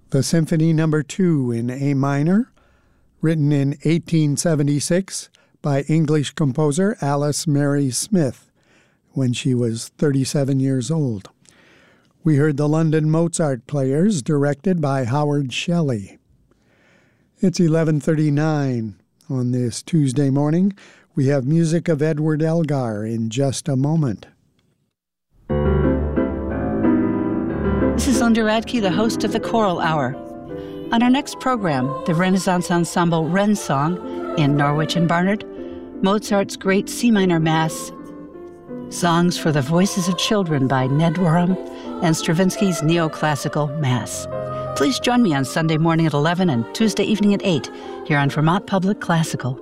The Symphony No. 2 in A minor, written in 1876 by English composer Alice Mary Smith when she was 37 years old. We heard the London Mozart Players, directed by Howard Shelley. It's 11:39 on this Tuesday morning. We have music of Edward Elgar in just a moment. This is Linda Radke, the host of the Choral Hour. On our next program, the Renaissance ensemble Rensong in Norwich and Barnard, Mozart's Great C minor Mass, Songs for the Voices of Children by Ned Worham, and Stravinsky's Neoclassical Mass. Please join me on Sunday morning at 11 and Tuesday evening at 8 here on Vermont Public Classical.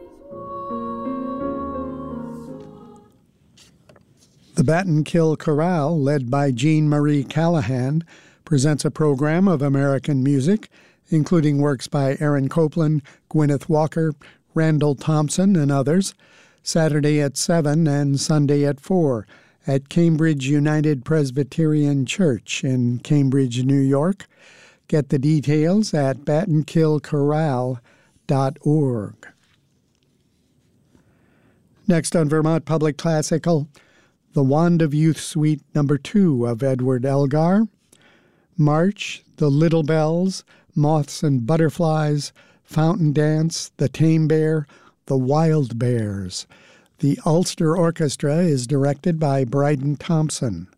The Battenkill Chorale, led by Jean Marie Callahan, presents a program of American music, including works by Aaron Copland, Gwyneth Walker, Randall Thompson, and others, Saturday at 7 and Sunday at 4 at Cambridge United Presbyterian Church in Cambridge, New York. Get the details at battenkillchorale.org. Next on Vermont Public Classical, The Wand of Youth Suite No. 2 of Edward Elgar, March, The Little Bells, Moths and Butterflies, Fountain Dance, The Tame Bear, The Wild Bears. The Ulster Orchestra is directed by Bryden Thompson.